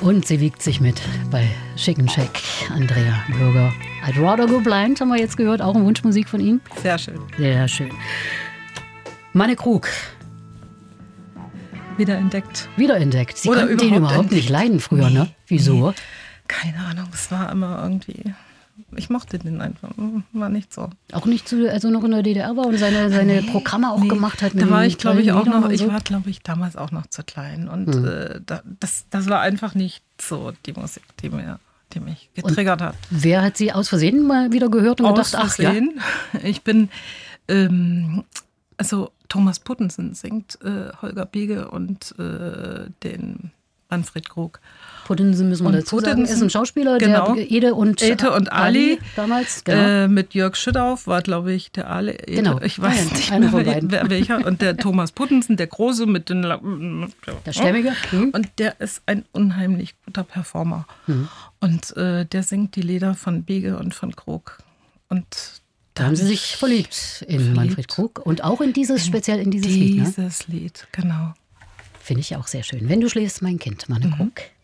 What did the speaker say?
Und sie wiegt sich mit bei Chicken Shack. Andrea Bürger. I'd Rather Go Blind haben wir jetzt gehört, auch eine Wunschmusik von ihm. Sehr schön. Sehr schön. Manne Krug. Wiederentdeckt. Wiederentdeckt. Sie Oder konnten den überhaupt entdeckt. nicht leiden früher, ne? Wieso? Keine Ahnung, es war immer irgendwie... Ich mochte den einfach, war nicht so. Auch nicht also noch in der DDR war und seine Programme auch gemacht hat. Da war ich, glaube ich, auch noch, so. ich war, glaube ich, damals auch noch zu klein. Und das war einfach nicht so die Musik, die mich getriggert hat. Wer hat sie aus Versehen mal wieder gehört und gedacht, ach ja? Ich bin, also Thomas Puttensen singt Holger Biege und den Manfred Krug. Puttensen müssen wir dazu sagen, ist ein Schauspieler, genau. der Ede und Ali damals. Genau. Mit Jörg Schüttauf war, glaube ich, der Ali. Genau. Ich weiß nicht mehr, welcher. Und der Thomas Puttensen, der Große mit den... Der Stämmige. Und der ist ein unheimlich guter Performer. Und der singt die Lieder von Biege und von Krug. Und da haben sie sich verliebt in Manfred Krug und auch in dieses, speziell in dieses Lied. Ne? Dieses Lied, genau. Finde ich auch sehr schön. Wenn du schläfst, mein Kind, Manne Krug.